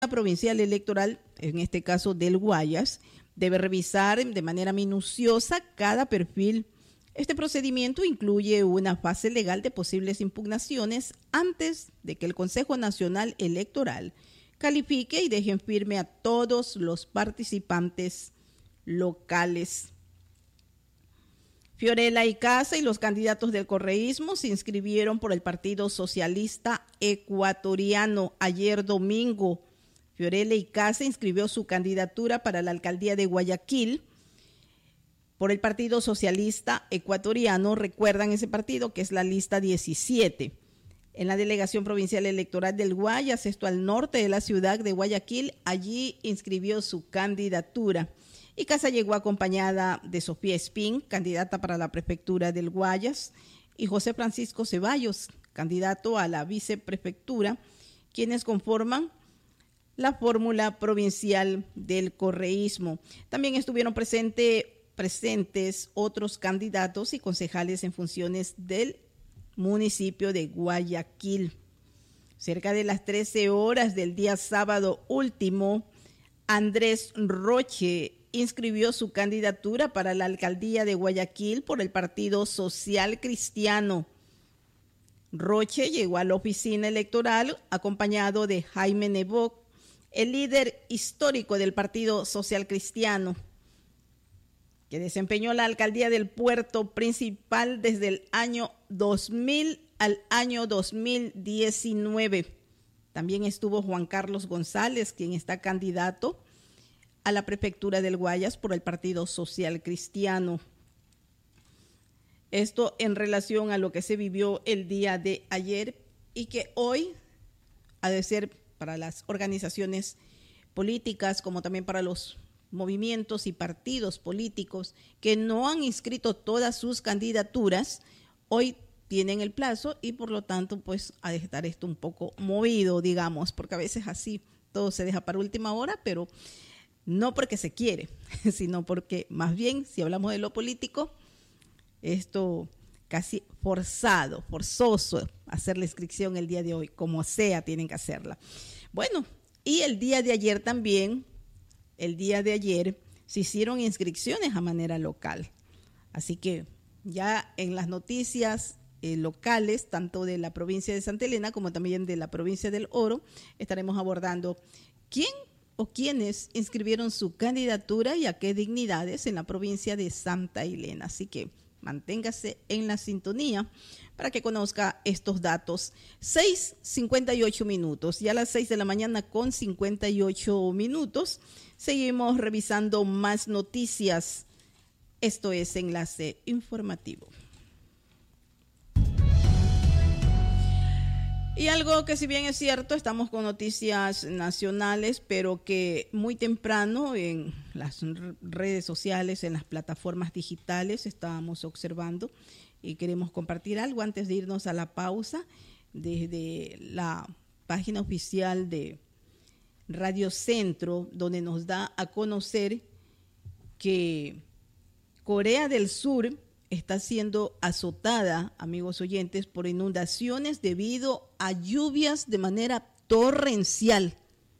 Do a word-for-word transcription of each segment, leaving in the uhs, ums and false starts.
Provincial Electoral, en este caso del Guayas, debe revisar de manera minuciosa cada perfil. Este procedimiento incluye una fase legal de posibles impugnaciones antes de que el Consejo Nacional Electoral califique y deje en firme a todos los participantes locales. Fiorella Icaza y los candidatos del correísmo se inscribieron por el Partido Socialista Ecuatoriano ayer domingo. Fiorella Icaza inscribió su candidatura para la alcaldía de Guayaquil por el Partido Socialista Ecuatoriano. Recuerdan ese partido, que es la lista diecisiete. En la Delegación Provincial Electoral del Guayas, esto al norte de la ciudad de Guayaquil, allí inscribió su candidatura. Icaza llegó acompañada de Sofía Espín, candidata para la prefectura del Guayas, y José Francisco Ceballos, candidato a la viceprefectura, quienes conforman la fórmula provincial del correísmo. También estuvieron presente, presentes otros candidatos y concejales en funciones del municipio de Guayaquil. Cerca de las trece horas del día sábado último, Andrés Roche inscribió su candidatura para la alcaldía de Guayaquil por el Partido Social Cristiano. Roche llegó a la oficina electoral acompañado de Jaime Nebot, el líder histórico del Partido Social Cristiano, que desempeñó la alcaldía del puerto principal desde el año dos mil al año dos mil diecinueve. También estuvo Juan Carlos González, quien está candidato a la prefectura del Guayas por el Partido Social Cristiano. Esto en relación a lo que se vivió el día de ayer y que hoy ha de ser para las organizaciones políticas, como también para los movimientos y partidos políticos que no han inscrito todas sus candidaturas. Hoy tienen el plazo y por lo tanto pues ha de estar esto un poco movido, digamos, porque a veces así todo se deja para última hora, pero no porque se quiere, sino porque más bien, si hablamos de lo político, esto casi forzado, forzoso, hacer la inscripción el día de hoy, como sea, tienen que hacerla. Bueno, y el día de ayer también, el día de ayer se hicieron inscripciones a manera local. Así que ya en las noticias eh, locales, tanto de la provincia de Santa Elena como también de la provincia del Oro, estaremos abordando quién o quiénes inscribieron su candidatura y a qué dignidades en la provincia de Santa Elena. Así que manténgase en la sintonía para que conozca estos datos. seis cincuenta y ocho minutos, ya a las seis de la mañana con cincuenta y ocho minutos. Seguimos revisando más noticias. Esto es Enlace Informativo. Y algo que si bien es cierto, estamos con noticias nacionales, pero que muy temprano en las redes sociales, en las plataformas digitales, estábamos observando y queremos compartir algo antes de irnos a la pausa. Desde la página oficial de Radio Centro, donde nos da a conocer que Corea del Sur está siendo azotada, amigos oyentes, por inundaciones debido a lluvias de manera torrencial.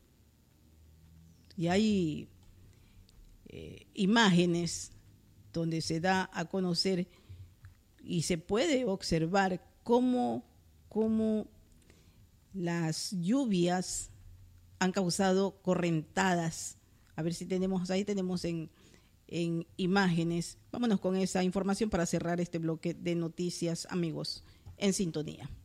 Y hay eh, imágenes donde se da a conocer y se puede observar cómo, cómo las lluvias han causado correntadas. A ver si tenemos, ahí tenemos en en imágenes. Vámonos con esa información para cerrar este bloque de noticias, amigos, en sintonía.